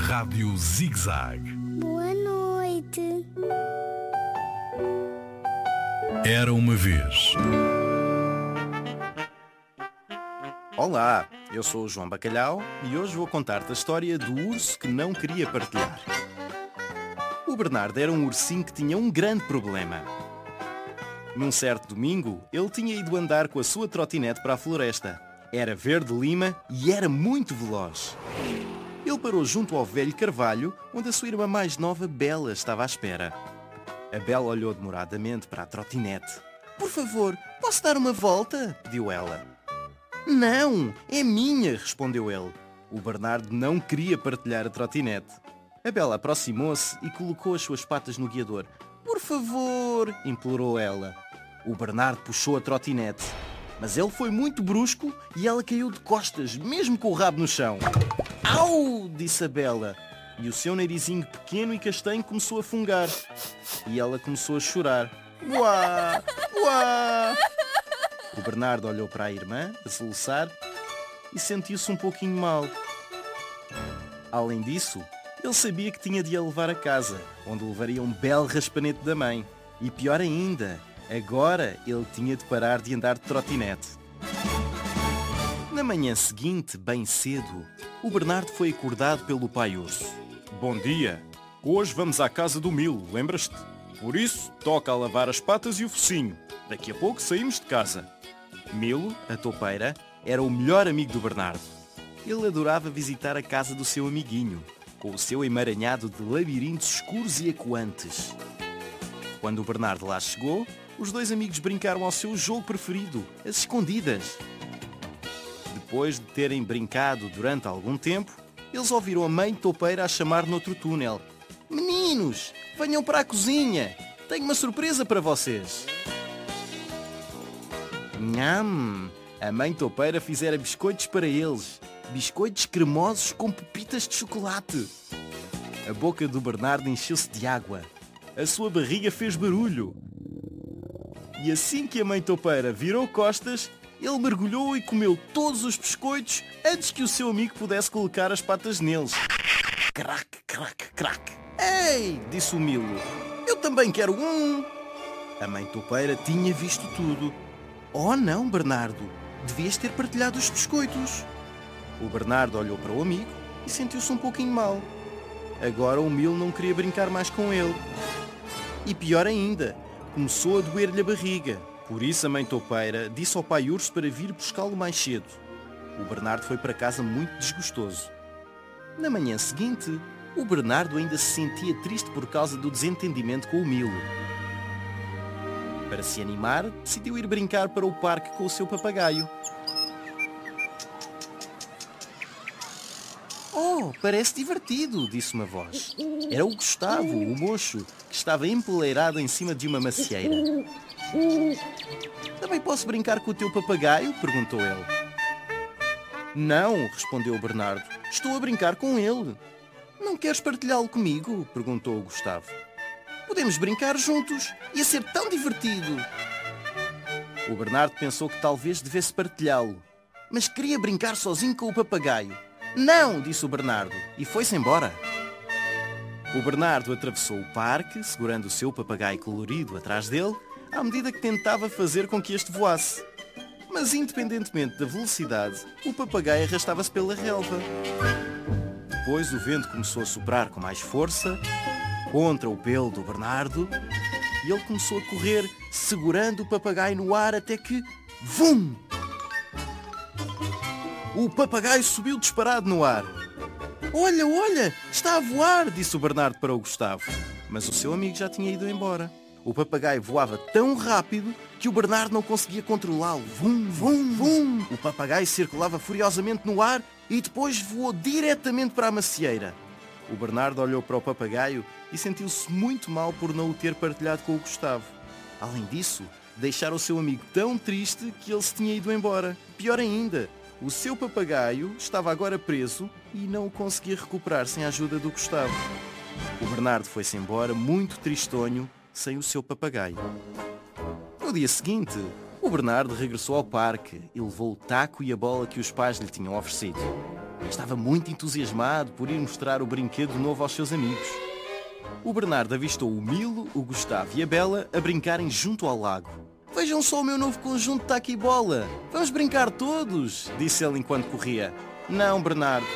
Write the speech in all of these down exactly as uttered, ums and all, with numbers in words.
Rádio Zig-Zag. Boa noite. Era uma vez. Olá, eu sou o João Bacalhau e hoje vou contar-te a história do urso que não queria partilhar. O Bernardo era um ursinho que tinha um grande problema. Num certo domingo, ele tinha ido andar com a sua trotinete para a floresta. Era verde lima e era muito veloz. Ele parou junto ao velho carvalho, onde a sua irmã mais nova, Bela, estava à espera. A Bela olhou demoradamente para a trotinete. "Por favor, posso dar uma volta?" pediu ela. "Não, é minha", respondeu ele. O Bernardo não queria partilhar a trotinete. A Bela aproximou-se e colocou as suas patas no guiador. "Por favor", implorou ela. O Bernardo puxou a trotinete, mas ele foi muito brusco e ela caiu de costas, mesmo com o rabo no chão. "Au!", disse a Bela, e o seu narizinho pequeno e castanho começou a fungar. E ela começou a chorar. "Uá! Uá!" O Bernardo olhou para a irmã, a soluçar, e sentiu-se um pouquinho mal. Além disso, ele sabia que tinha de a levar a casa, onde levaria um belo raspanete da mãe. E pior ainda, agora ele tinha de parar de andar de trotinete. Na manhã seguinte, bem cedo, o Bernardo foi acordado pelo pai urso. "Bom dia, hoje vamos à casa do Milo, lembras-te? Por isso, toca a lavar as patas e o focinho. Daqui a pouco saímos de casa." Milo, a toupeira, era o melhor amigo do Bernardo. Ele adorava visitar a casa do seu amiguinho, com o seu emaranhado de labirintos escuros e ecoantes. Quando o Bernardo lá chegou, os dois amigos brincaram ao seu jogo preferido, as escondidas. Depois de terem brincado durante algum tempo, eles ouviram a mãe toupeira a chamar noutro túnel. "Meninos, venham para a cozinha, tenho uma surpresa para vocês." Nham! A mãe toupeira fizera biscoitos para eles, biscoitos cremosos com pepitas de chocolate. A boca do Bernardo encheu-se de água. A sua barriga fez barulho. E assim que a mãe toupeira virou costas, ele mergulhou e comeu todos os biscoitos antes que o seu amigo pudesse colocar as patas neles. Crac, crac, crac. "Ei!", disse o Milo. "Eu também quero um!" A mãe toupeira tinha visto tudo. "Oh não, Bernardo, devias ter partilhado os biscoitos." O Bernardo olhou para o amigo e sentiu-se um pouquinho mal. Agora o Milo não queria brincar mais com ele. E pior ainda, começou a doer-lhe a barriga. Por isso a mãe toupeira disse ao pai urso para vir buscá-lo mais cedo. O Bernardo foi para casa muito desgostoso. Na manhã seguinte, o Bernardo ainda se sentia triste por causa do desentendimento com o Milo. Para se animar, decidiu ir brincar para o parque com o seu papagaio. "Oh, parece divertido", disse uma voz. Era o Gustavo, o mocho, que estava empoleirado em cima de uma macieira. "Também posso brincar com o teu papagaio?", perguntou ele. "Não", respondeu o Bernardo. "Estou a brincar com ele." "Não queres partilhá-lo comigo?", perguntou o Gustavo. "Podemos brincar juntos. Ia ser tão divertido." O Bernardo pensou que talvez devesse partilhá-lo, mas queria brincar sozinho com o papagaio. "Não", disse o Bernardo, e foi-se embora. O Bernardo atravessou o parque, segurando o seu papagaio colorido atrás dele, à medida que tentava fazer com que este voasse. Mas, independentemente da velocidade, o papagaio arrastava-se pela relva. Depois o vento começou a soprar com mais força, contra o pelo do Bernardo, e ele começou a correr, segurando o papagaio no ar até que... Vum! O papagaio subiu disparado no ar. "Olha, olha, está a voar", disse o Bernardo para o Gustavo. Mas o seu amigo já tinha ido embora. O papagaio voava tão rápido que o Bernardo não conseguia controlá-lo. Vum, vum, vum. O papagaio circulava furiosamente no ar e depois voou diretamente para a macieira. O Bernardo olhou para o papagaio e sentiu-se muito mal por não o ter partilhado com o Gustavo. Além disso, deixara o seu amigo tão triste que ele se tinha ido embora. Pior ainda, o seu papagaio estava agora preso e não o conseguia recuperar sem a ajuda do Gustavo. O Bernardo foi-se embora muito tristonho, sem o seu papagaio. No dia seguinte, o Bernardo regressou ao parque e levou o taco e a bola que os pais lhe tinham oferecido. Estava muito entusiasmado por ir mostrar o brinquedo novo aos seus amigos. O Bernardo avistou o Milo, o Gustavo e a Bela a brincarem junto ao lago. "Vejam só o meu novo conjunto de taque-bola! Vamos brincar todos!" disse ele enquanto corria. "Não, Bernardo.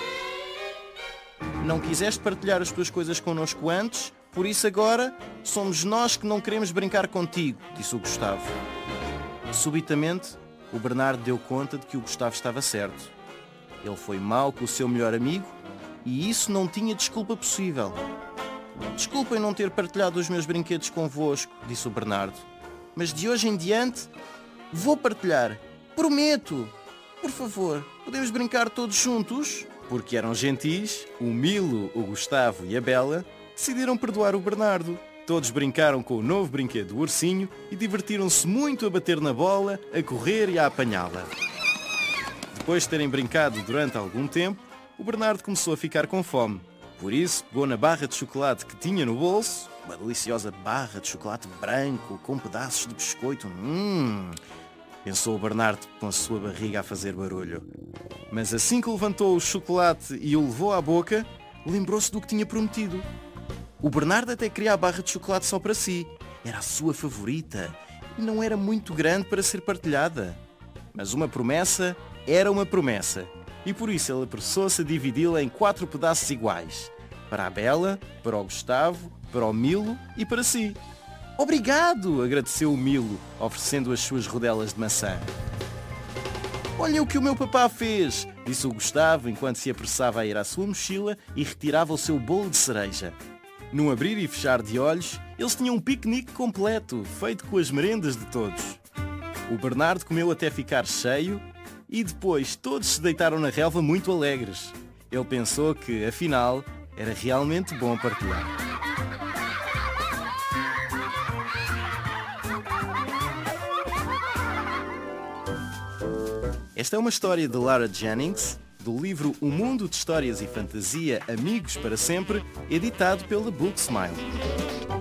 Não quiseste partilhar as tuas coisas connosco antes, por isso agora somos nós que não queremos brincar contigo", disse o Gustavo. Subitamente, o Bernardo deu conta de que o Gustavo estava certo. Ele foi mau com o seu melhor amigo e isso não tinha desculpa possível. "Desculpem não ter partilhado os meus brinquedos convosco", disse o Bernardo. "Mas de hoje em diante vou partilhar. Prometo. Por favor, podemos brincar todos juntos?" Porque eram gentis, o Milo, o Gustavo e a Bela decidiram perdoar o Bernardo. Todos brincaram com o novo brinquedo do ursinho e divertiram-se muito a bater na bola, a correr e a apanhá-la. Depois de terem brincado durante algum tempo, o Bernardo começou a ficar com fome. Por isso, pegou na barra de chocolate que tinha no bolso, uma deliciosa barra de chocolate branco com pedaços de biscoito. Hum, pensou o Bernardo com a sua barriga a fazer barulho. Mas assim que levantou o chocolate e o levou à boca, lembrou-se do que tinha prometido. O Bernardo até queria a barra de chocolate só para si. Era a sua favorita e não era muito grande para ser partilhada. Mas uma promessa era uma promessa. E por isso ele apressou-se a dividi-la em quatro pedaços iguais. Para a Bela, para o Gustavo, para o Milo e para si. "Obrigado!" agradeceu o Milo, oferecendo as suas rodelas de maçã. "Olha o que o meu papá fez!" disse o Gustavo enquanto se apressava a ir à sua mochila e retirava o seu bolo de cereja. Num abrir e fechar de olhos, eles tinham um piquenique completo, feito com as merendas de todos. O Bernardo comeu até ficar cheio e depois todos se deitaram na relva muito alegres. Ele pensou que, afinal, era realmente bom partilhar. Esta é uma história de Lara Jennings, do livro O Mundo de Histórias e Fantasia Amigos para Sempre, editado pela Booksmile.